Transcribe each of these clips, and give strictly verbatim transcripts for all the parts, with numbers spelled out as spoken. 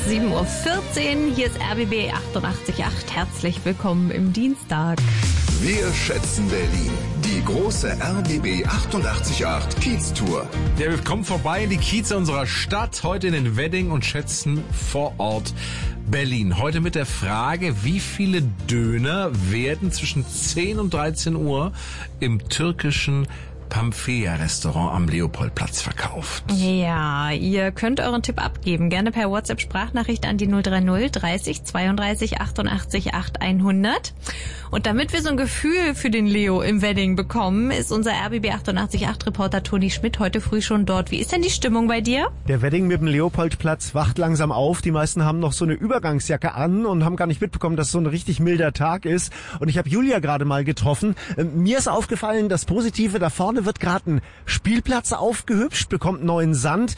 sieben Uhr vierzehn. Hier ist R B B achtundachtzig Komma acht. Herzlich willkommen im Dienstag. Wir schätzen Berlin. Die große R B B achtundachtzig Komma acht Kiez-Tour. Ja, wir kommen vorbei in die Kieze unserer Stadt, heute in den Wedding und schätzen vor Ort Berlin. Heute mit der Frage, wie viele Döner werden zwischen zehn und dreizehn Uhr im türkischen Pamphia-Restaurant am Leopoldplatz verkauft. Ja, ihr könnt euren Tipp abgeben. Gerne per WhatsApp-Sprachnachricht an die null drei null dreißig zweiunddreißig achtundachtzig acht hundert. Und damit wir so ein Gefühl für den Leo im Wedding bekommen, ist unser R B B achtundachtzig Komma acht Reporter Toni Schmidt heute früh schon dort. Wie ist denn die Stimmung bei dir? Der Wedding mit dem Leopoldplatz wacht langsam auf. Die meisten haben noch so eine Übergangsjacke an und haben gar nicht mitbekommen, dass es so ein richtig milder Tag ist. Und ich habe Julia gerade mal getroffen. Mir ist aufgefallen, das Positive da vorne wird gerade ein Spielplatz aufgehübscht, bekommt neuen Sand.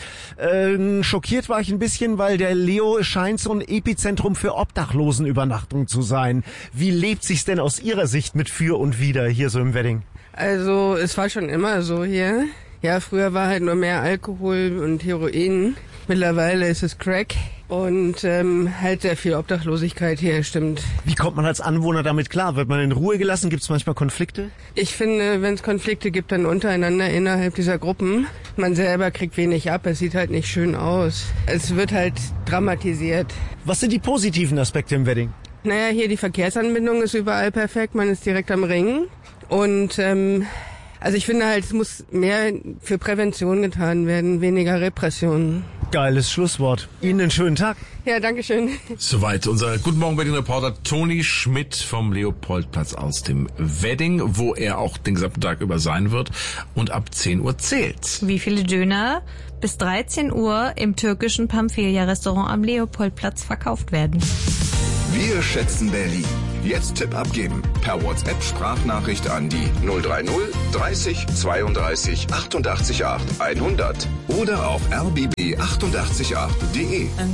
Äh, schockiert war ich ein bisschen, weil der Leo scheint so ein Epizentrum für Obdachlosenübernachtung zu sein. Wie lebt sich's denn aus Ihrer Sicht mit Für und Wider hier so im Wedding? Also es war schon immer so hier. Ja, früher war halt nur mehr Alkohol und Heroin. Mittlerweile ist es Crack und ähm, halt sehr viel Obdachlosigkeit hier, stimmt. Wie kommt man als Anwohner damit klar? Wird man in Ruhe gelassen? Gibt es manchmal Konflikte? Ich finde, wenn es Konflikte gibt, dann untereinander innerhalb dieser Gruppen. Man selber kriegt wenig ab, es sieht halt nicht schön aus. Es wird halt dramatisiert. Was sind die positiven Aspekte im Wedding? Naja, hier die Verkehrsanbindung ist überall perfekt, man ist direkt am Ring und ähm, also ich finde halt, es muss mehr für Prävention getan werden, weniger Repression. Geiles Schlusswort. Ihnen einen schönen Tag. Ja, danke schön. Soweit unser Guten Morgen Wedding-Reporter Toni Schmidt vom Leopoldplatz aus dem Wedding, wo er auch den gesamten Tag über sein wird und ab zehn Uhr zählt. Wie viele Döner bis dreizehn Uhr im türkischen Pamphia-Restaurant am Leopoldplatz verkauft werden? Wir schätzen Berlin. Jetzt Tipp abgeben. Per WhatsApp-Sprachnachricht an die null drei null dreißig zweiunddreißig achtundachtzig acht hundert oder auf r b b achtundachtzig acht punkt d e.